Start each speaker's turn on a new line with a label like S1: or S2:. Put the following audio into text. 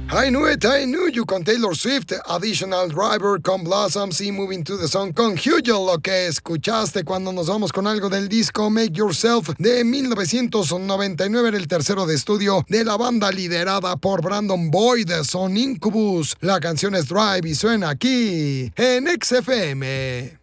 S1: I Knew You con Taylor Swift, Additional Driver con Blossoms y Moving to the Sun con Huge, lo que escuchaste cuando nos vamos con algo del disco Make Yourself de 1999, era el tercero de estudio de la banda liderada por Brandon Boyd, son Incubus. La canción es Drive y suena aquí en XFM.